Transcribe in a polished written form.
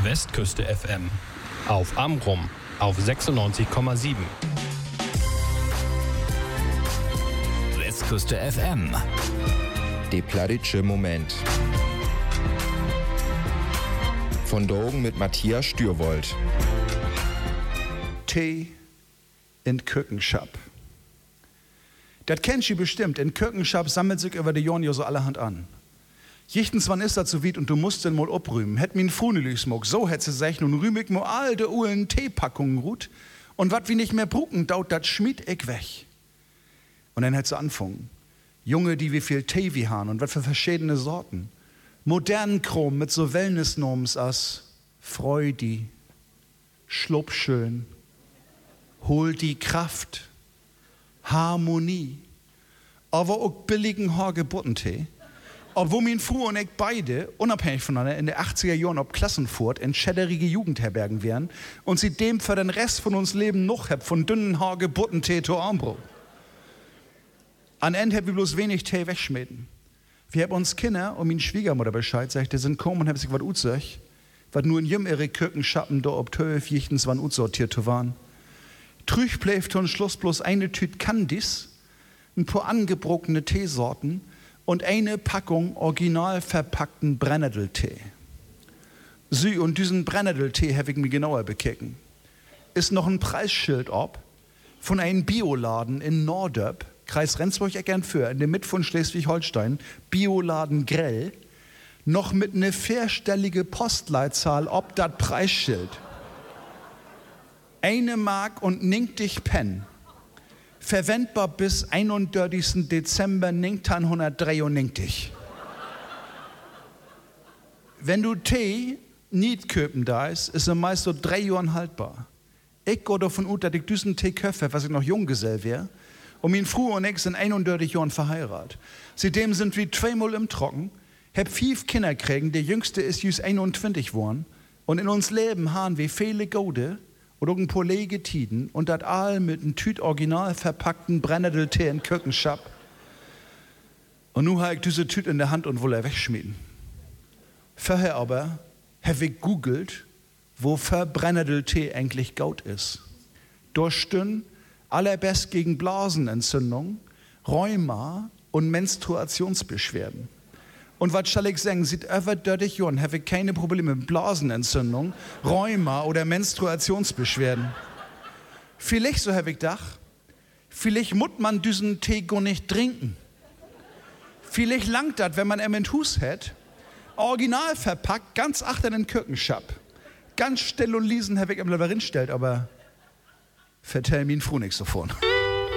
Westküste FM. Auf Amrum auf 96,7. Westküste FM. Der plattitsche Moment. Von Drogen mit Matthias Stürwold. Tee in Kökenschap. Das kennt ihr bestimmt. In Kökenschap sammelt sich über die Jahren so allerhand an. Jichtens wann ist das so weit und du musst den mal abrühmen. Hätt min Funelü smog, so hätt sie sich nun rühmig mo all de Uhlen Teepackungen ruht. Und wat wie nicht mehr brucken, daut dat schmied ich weg. Und dann hätt sie anfangen. Junge, die wie viel Tee wie han und wat für verschiedene Sorten. Modernen Chrom mit so Wellnessnorms as Freudi, Schlupfschön, hol die Kraft, Harmonie, aber auch billigen Hagebuttentee. Obwohl mein Frau und ich beide, unabhängig voneinander, in den 80er Jahren ob Klassenfurt in schädderige Jugendherbergen wären und sie dem für den Rest von uns Leben noch hab von dünnen Hagebuttentee zu Armbrot. An Ende hab wir bloß wenig Tee wegschmieden. Wir haben uns Kinder und meine Schwiegermutter Bescheid sagt, die sind kommen und haben sich was utzeugt, was nur in jümmere Kirkenschappen da ob 12 jichtens wann utsortiert waren. Trüch bleibt zum Schluss bloß eine Tüte Candies, ein paar angebrochene Teesorten und eine Packung original verpackten Brennnessel-Tee. Sie und diesen Brennnessel-Tee habe ich mir genauer bekicken. Ist noch ein Preisschild ob von einem Bioladen in Nordöp, Kreis Rendsburg-Eckernförde, in der Mitte von Schleswig-Holstein, Bioladen Grell, noch mit einer vierstellige Postleitzahl ob das Preisschild. 1 Mark und 90 Pen. Verwendbar bis 31. Dezember 1993. Wenn du Tee nicht köpen da ist er meist so 3 Jahren haltbar. Ich gehe davon aus, dass ich diesen Tee köpfe, was ich noch Junggesell wäre. Und mein Frau und ich sind 31 Jahren verheiratet. Seitdem sind wir 2-mal im Trocken, hab 5 Kinder kriegen, der jüngste ist just 21 geworden. Und in uns Leben haben wir viele Gode oder ein paar Lege Tiden und das all mit einem Tüt original verpackten Brennnessel-Tee in Kökenschap. Und nun habe ich diese Tüt in der Hand und will er wegschmieden. Vorher aber habe ich googelt, wofür Brennnessel-Tee eigentlich gut ist. Durchstün allerbest gegen Blasenentzündung, Rheuma und Menstruationsbeschwerden. Und was soll ich sagen, seit über 30 Jahren habe ich keine Probleme mit Blasenentzündung, Rheuma oder Menstruationsbeschwerden. Vielleicht, so habe ich gedacht, vielleicht muss man diesen Tee gar nicht trinken. Vielleicht langt das, wenn man ihn in Hus hat, original verpackt, ganz achter den Kökenschap. Ganz still und leisen habe ich im Labyrinth stellt, aber vertell mir Frau nichts davon.